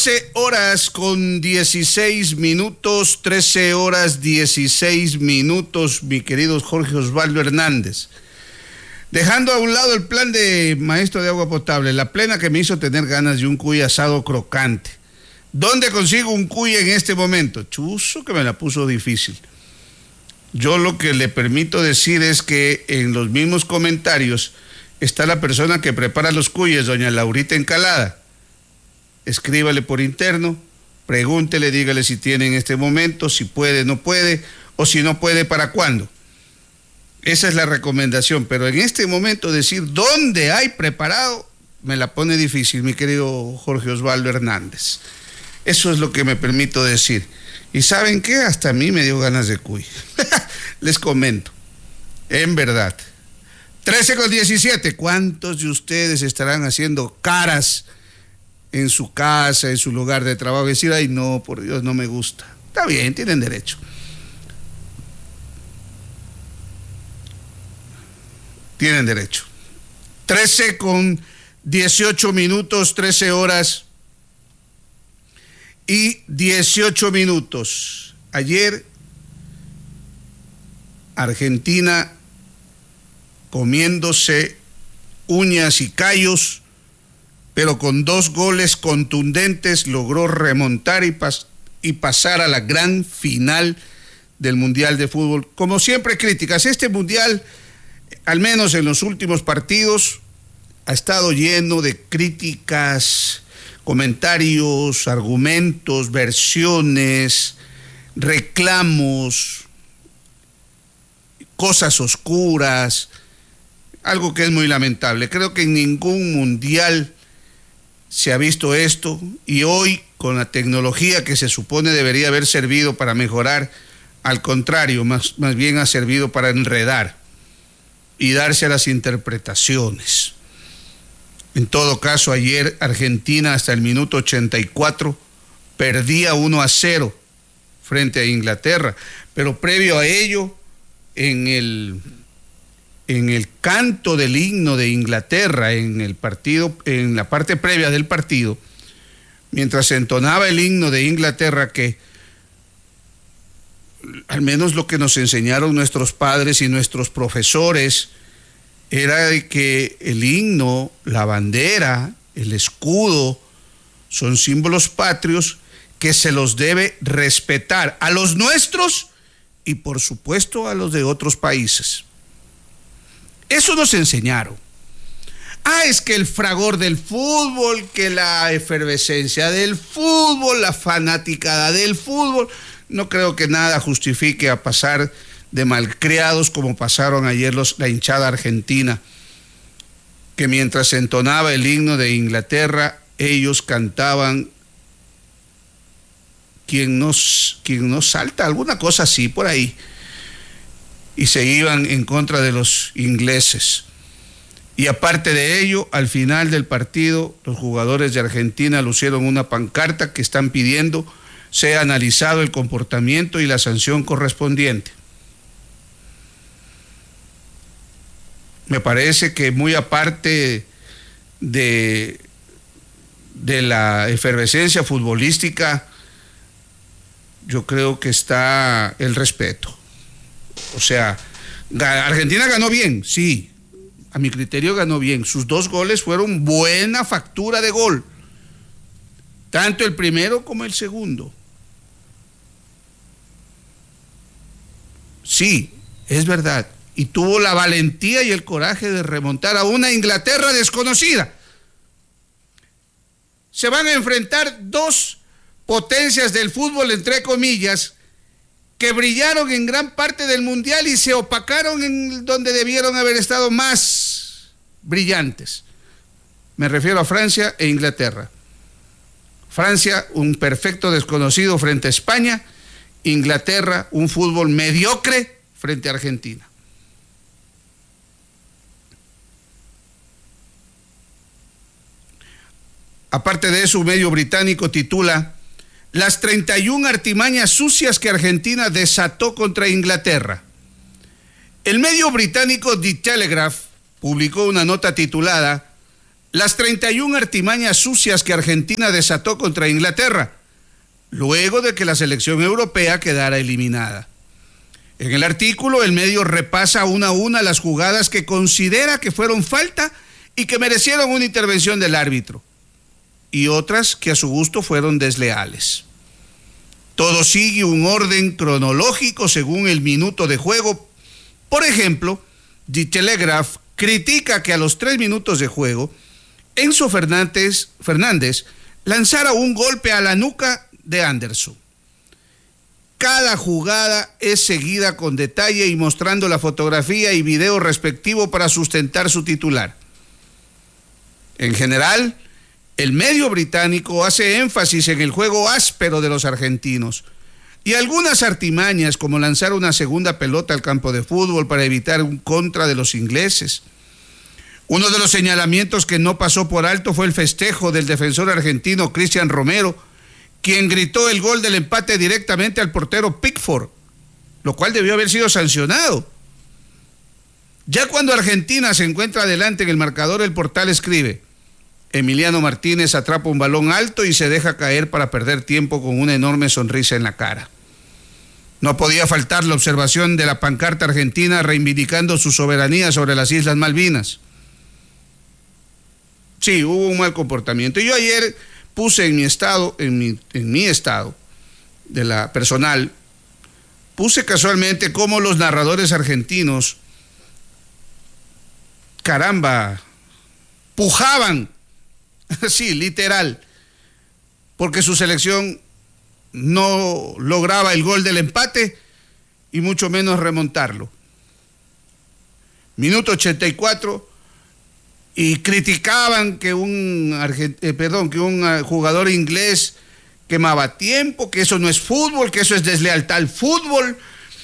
13 horas con 16 minutos, 13 horas 16 minutos, mi querido Jorge Osvaldo Hernández. Dejando a un lado el plan de maestro de agua potable, la plena que me hizo tener ganas de un cuy asado crocante. ¿Dónde consigo un cuy en este momento? Chuzo que me la puso difícil. Yo lo que le permito decir es que en los mismos comentarios está la persona que prepara los cuyes, doña Laurita Encalada. Escríbale por interno, pregúntele, dígale si tiene en este momento, si puede, no puede, o si no puede, ¿para cuándo? Esa es la recomendación, pero en este momento decir dónde hay preparado me la pone difícil, mi querido Jorge Osvaldo Hernández. Eso es lo que me permito decir. ¿Y saben qué? Hasta a mí me dio ganas de cuy. Les comento, en verdad. 13:17, ¿cuántos de ustedes estarán haciendo caras en su casa, en su lugar de trabajo? Decir, ay no, por Dios, no me gusta. Está bien, tienen derecho. Tienen derecho. 13:18 minutos, 13 horas y 18 minutos. Ayer, Argentina comiéndose uñas y callos, pero con 2 goles contundentes logró remontar y pasar a la gran final del Mundial de Fútbol. Como siempre, críticas. Este Mundial, al menos en los últimos partidos, ha estado lleno de críticas, comentarios, argumentos, versiones, reclamos, cosas oscuras, algo que es muy lamentable. Creo que en ningún mundial se ha visto esto, y hoy, con la tecnología que se supone debería haber servido para mejorar, al contrario, más bien ha servido para enredar y darse a las interpretaciones. En todo caso, ayer Argentina hasta el minuto 84 perdía 1-0 frente a Inglaterra, pero previo a ello, en el canto del himno de Inglaterra, en el partido, en la parte previa del partido, mientras se entonaba el himno de Inglaterra, que al menos lo que nos enseñaron nuestros padres y nuestros profesores era de que el himno, la bandera, el escudo son símbolos patrios que se los debe respetar a los nuestros y por supuesto a los de otros países. Eso nos enseñaron. Es que el fragor del fútbol, que la efervescencia del fútbol, la fanaticada del fútbol. No creo que nada justifique a pasar de malcriados como pasaron ayer la hinchada argentina, que mientras se entonaba el himno de Inglaterra, ellos cantaban quien no salta, alguna cosa así por ahí, y se iban en contra de los ingleses. Y aparte de ello, al final del partido, los jugadores de Argentina lucieron una pancarta que están pidiendo sea analizado el comportamiento y la sanción correspondiente. Me parece que muy aparte de la efervescencia futbolística, yo creo que está el respeto. O sea, Argentina ganó bien, sí, a mi criterio ganó bien. Sus 2 goles fueron buena factura de gol, tanto el primero como el segundo. Sí, es verdad. Y tuvo la valentía y el coraje de remontar a una Inglaterra desconocida. Se van a enfrentar 2 potencias del fútbol, entre comillas, que brillaron en gran parte del mundial y se opacaron en donde debieron haber estado más brillantes. Me refiero a Francia e Inglaterra. Francia, un perfecto desconocido frente a España. Inglaterra, un fútbol mediocre frente a Argentina. Aparte de eso, un medio británico titula: las 31 artimañas sucias que Argentina desató contra Inglaterra. El medio británico The Telegraph publicó una nota titulada las 31 artimañas sucias que Argentina desató contra Inglaterra, luego de que la selección europea quedara eliminada. En el artículo, el medio repasa una a una las jugadas que considera que fueron falta y que merecieron una intervención del árbitro, y otras que a su gusto fueron desleales. Todo sigue un orden cronológico según el minuto de juego. Por ejemplo, The Telegraph critica que a los 3 minutos de juego, Enzo Fernández lanzara un golpe a la nuca de Anderson. Cada jugada es seguida con detalle y mostrando la fotografía y video respectivo para sustentar su titular. En general, el medio británico hace énfasis en el juego áspero de los argentinos y algunas artimañas como lanzar una segunda pelota al campo de fútbol para evitar un contra de los ingleses. Uno de los señalamientos que no pasó por alto fue el festejo del defensor argentino Cristian Romero, quien gritó el gol del empate directamente al portero Pickford, lo cual debió haber sido sancionado. Ya cuando Argentina se encuentra adelante en el marcador, el portal escribe: Emiliano Martínez atrapa un balón alto y se deja caer para perder tiempo con una enorme sonrisa en la cara. No podía faltar la observación de la pancarta argentina reivindicando su soberanía sobre las Islas Malvinas. Sí, hubo un mal comportamiento. Yo ayer puse en mi estado, en mi estado de la personal, puse casualmente cómo los narradores argentinos, caramba, pujaban, sí, literal, porque su selección no lograba el gol del empate y mucho menos remontarlo. Minuto 84 y criticaban que un jugador inglés quemaba tiempo, que eso no es fútbol, que eso es deslealtad al fútbol,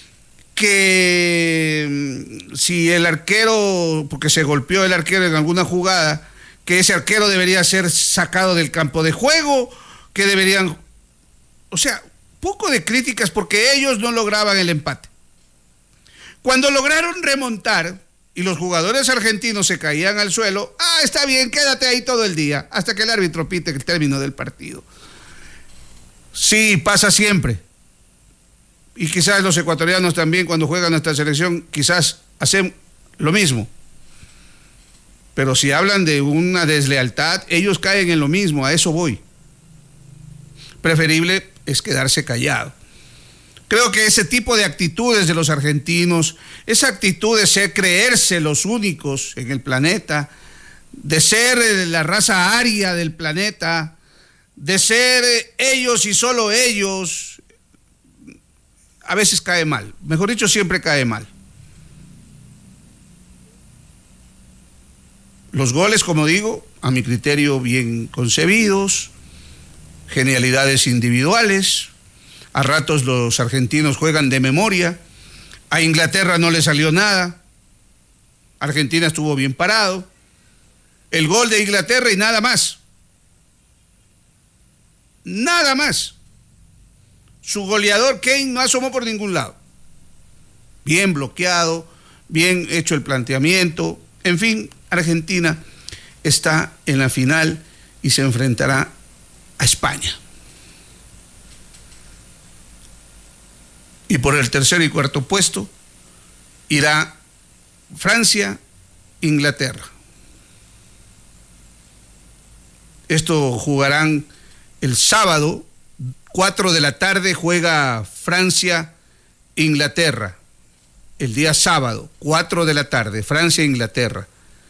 que si el arquero, porque se golpeó el arquero en alguna jugada, que ese arquero debería ser sacado del campo de juego, que deberían, o sea, poco de críticas porque ellos no lograban el empate. Cuando lograron remontar y los jugadores argentinos se caían al suelo, está bien, quédate ahí todo el día, hasta que el árbitro pite el término del partido. Sí, pasa siempre. Y quizás los ecuatorianos también, cuando juegan nuestra selección, quizás hacen lo mismo. Pero si hablan de una deslealtad, ellos caen en lo mismo, a eso voy. Preferible es quedarse callado. Creo que ese tipo de actitudes de los argentinos, esa actitud de ser, creerse los únicos en el planeta, de ser la raza aria del planeta, de ser ellos y solo ellos, a veces cae mal. Mejor dicho, siempre cae mal. Los goles, como digo, a mi criterio bien concebidos, genialidades individuales. A ratos los argentinos juegan de memoria. A Inglaterra no le salió nada. Argentina estuvo bien parado. El gol de Inglaterra y nada más. Nada más. Su goleador Kane no asomó por ningún lado. Bien bloqueado, bien hecho el planteamiento. En fin, Argentina está en la final y se enfrentará a España. Y por el tercer y cuarto puesto irá Francia, Inglaterra. Esto jugarán el sábado, 4 de la tarde juega Francia, Inglaterra. El día sábado, 4 de la tarde, Francia, Inglaterra.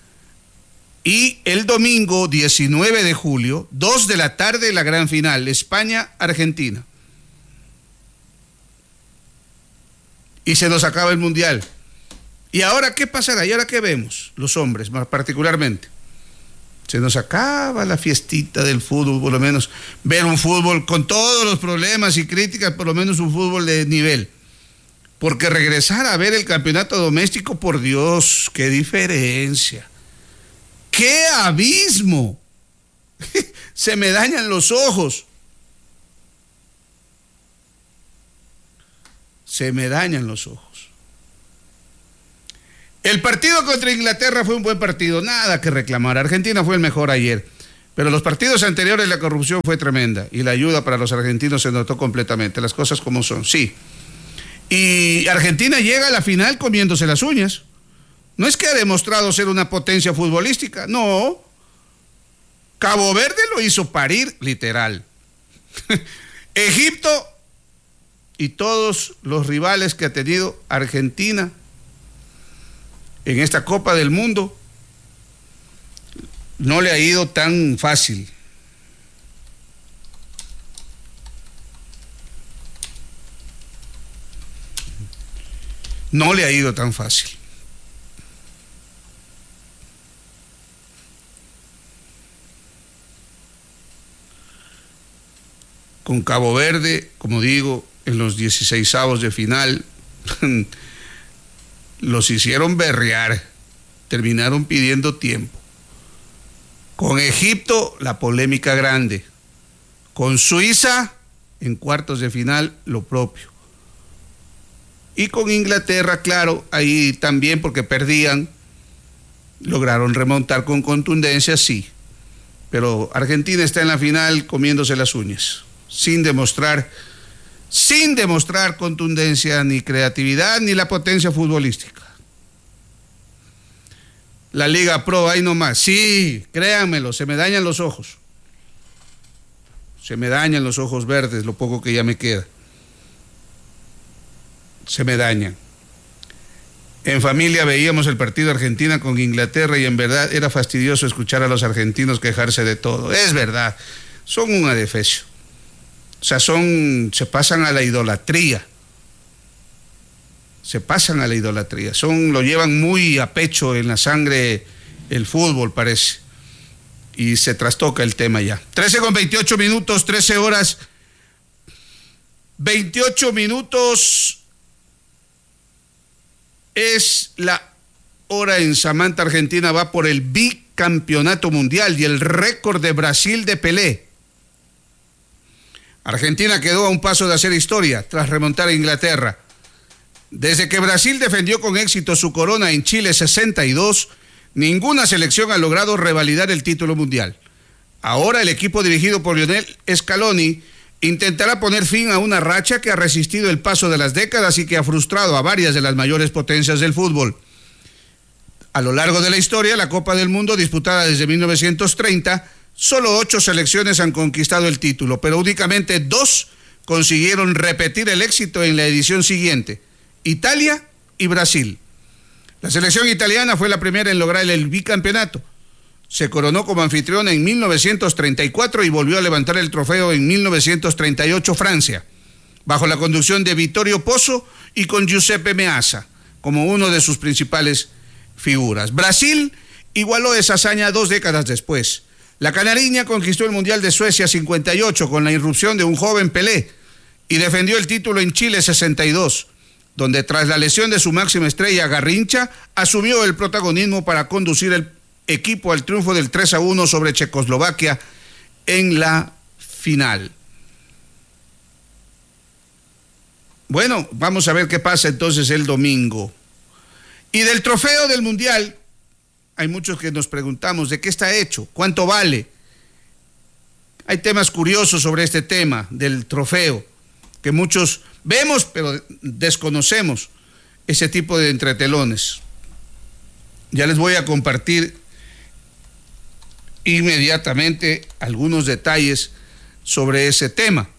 Y el domingo, 19 de julio, 2 de la tarde, la gran final, España, Argentina. Y se nos acaba el Mundial. ¿Y ahora qué pasará? ¿Y ahora qué vemos? Los hombres, más particularmente. Se nos acaba la fiestita del fútbol, por lo menos ver un fútbol con todos los problemas y críticas, por lo menos un fútbol de nivel. Porque regresar a ver el campeonato doméstico, por Dios, qué diferencia. ¡Qué abismo! Se me dañan los ojos. Se me dañan los ojos. El partido contra Inglaterra fue un buen partido, nada que reclamar. Argentina fue el mejor ayer, pero los partidos anteriores la corrupción fue tremenda y la ayuda para los argentinos se notó completamente, las cosas como son, sí. Y Argentina llega a la final comiéndose las uñas. No es que ha demostrado ser una potencia futbolística, no. Cabo Verde lo hizo parir, literal. Egipto y todos los rivales que ha tenido Argentina en esta Copa del Mundo no le ha ido tan fácil. No le ha ido tan fácil. Con Cabo Verde, como digo, en los 16avos de final, los hicieron berrear, terminaron pidiendo tiempo. Con Egipto, la polémica grande. Con Suiza, en cuartos de final, lo propio. Y con Inglaterra, claro, ahí también porque perdían, lograron remontar con contundencia, sí. Pero Argentina está en la final comiéndose las uñas, sin demostrar contundencia, ni creatividad, ni la potencia futbolística. La Liga Pro, ahí nomás, sí, créanmelo, se me dañan los ojos. Se me dañan los ojos verdes, lo poco que ya me queda. Se me dañan. En familia veíamos el partido Argentina con Inglaterra y en verdad era fastidioso escuchar a los argentinos quejarse de todo. Es verdad, son un adefesio. O sea, se pasan a la idolatría. Se pasan a la idolatría. Lo llevan muy a pecho en la sangre el fútbol, parece. Y se trastoca el tema ya. 13:28 minutos, 13 horas, 28 minutos. Es la hora en Samantha, Argentina va por el bicampeonato mundial y el récord de Brasil de Pelé. Argentina quedó a un paso de hacer historia tras remontar a Inglaterra. Desde que Brasil defendió con éxito su corona en Chile 62, ninguna selección ha logrado revalidar el título mundial. Ahora el equipo dirigido por Lionel Scaloni intentará poner fin a una racha que ha resistido el paso de las décadas y que ha frustrado a varias de las mayores potencias del fútbol. A lo largo de la historia, la Copa del Mundo, disputada desde 1930, solo 8 selecciones han conquistado el título, pero únicamente 2 consiguieron repetir el éxito en la edición siguiente: Italia y Brasil. La selección italiana fue la primera en lograr el bicampeonato. Se coronó como anfitriona en 1934 y volvió a levantar el trofeo en 1938 Francia, bajo la conducción de Vittorio Pozzo y con Giuseppe Meazza como uno de sus principales figuras. Brasil igualó esa hazaña 2 décadas después. La canariña conquistó el Mundial de Suecia 58 con la irrupción de un joven Pelé y defendió el título en Chile 62, donde tras la lesión de su máxima estrella Garrincha, asumió el protagonismo para conducir el equipo al triunfo del 3-1 sobre Checoslovaquia en la final. Bueno, vamos a ver qué pasa entonces el domingo. Y del trofeo del Mundial, hay muchos que nos preguntamos de qué está hecho, cuánto vale. Hay temas curiosos sobre este tema del trofeo, que muchos vemos pero desconocemos ese tipo de entretelones. Ya les voy a compartir inmediatamente algunos detalles sobre ese tema.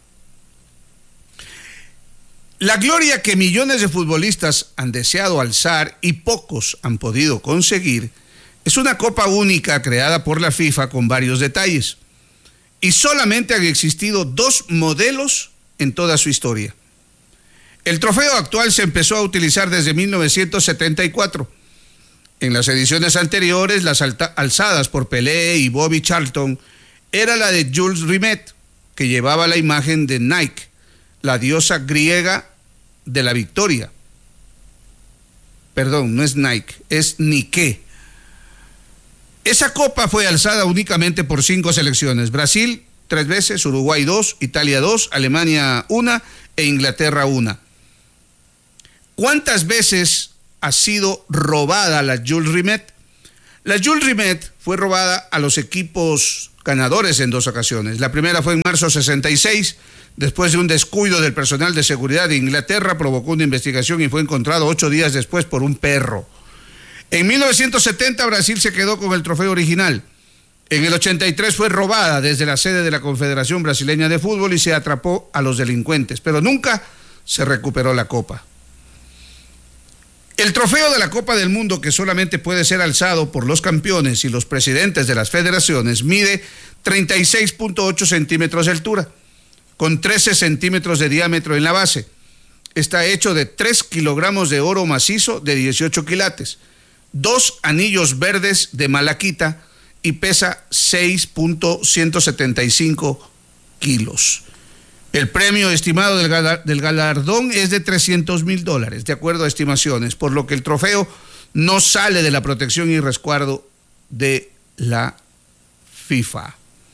La gloria que millones de futbolistas han deseado alzar y pocos han podido conseguir es una copa única creada por la FIFA con varios detalles. Y solamente han existido 2 modelos en toda su historia. El trofeo actual se empezó a utilizar desde 1974. En las ediciones anteriores, las alzadas por Pelé y Bobby Charlton era la de Jules Rimet, que llevaba la imagen de Nike, la diosa griega de la victoria. Perdón, no es Nike, es Nike. Esa copa fue alzada únicamente por 5 selecciones: Brasil 3 veces, Uruguay 2, Italia 2, Alemania 1 e Inglaterra 1. ¿Cuántas veces ha sido robada la Jules Rimet. La Jules Rimet fue robada a los equipos ganadores en 2 ocasiones. La primera fue en marzo 66, después de un descuido del personal de seguridad de Inglaterra, provocó una investigación y fue encontrado 8 días después por un perro. En 1970 Brasil se quedó con el trofeo original. En el 83 fue robada desde la sede de la Confederación Brasileña de Fútbol y se atrapó a los delincuentes, pero nunca se recuperó la copa. El trofeo de la Copa del Mundo, que solamente puede ser alzado por los campeones y los presidentes de las federaciones, mide 36.8 centímetros de altura, con 13 centímetros de diámetro en la base. Está hecho de 3 kilogramos de oro macizo de 18 quilates, 2 anillos verdes de malaquita y pesa 6.175 kilos. El premio estimado del galardón es de $300,000, de acuerdo a estimaciones, por lo que el trofeo no sale de la protección y resguardo de la FIFA.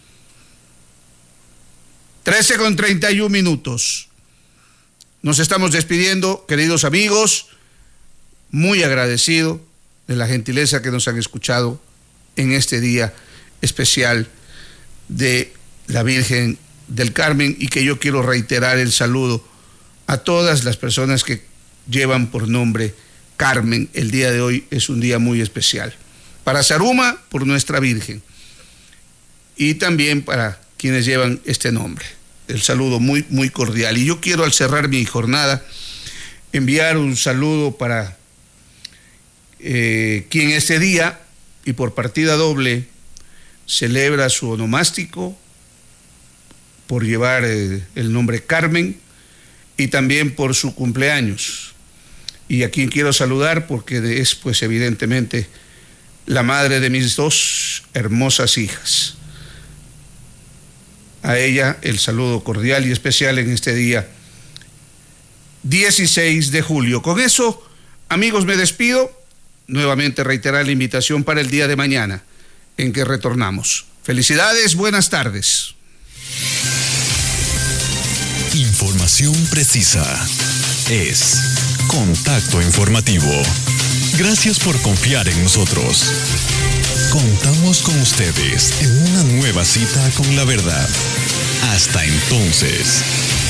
13:31. Nos estamos despidiendo, queridos amigos, muy agradecido de la gentileza que nos han escuchado en este día especial de la Virgen del Carmen, y que yo quiero reiterar el saludo a todas las personas que llevan por nombre Carmen. El día de hoy es un día muy especial. Para Zaruma, por nuestra Virgen, y también para quienes llevan este nombre. El saludo muy, muy cordial. Y yo quiero, al cerrar mi jornada, enviar un saludo para quien este día, y por partida doble, celebra su onomástico, por llevar el nombre Carmen, y también por su cumpleaños. Y a quien quiero saludar porque es, pues, evidentemente la madre de mis 2 hermosas hijas. A ella el saludo cordial y especial en este día 16 de julio. Con eso, amigos, me despido. Nuevamente reiterar la invitación para el día de mañana, en que retornamos. Felicidades, buenas tardes. Información precisa es Contacto Informativo. Gracias por confiar en nosotros. Contamos con ustedes en una nueva cita con la verdad. Hasta entonces.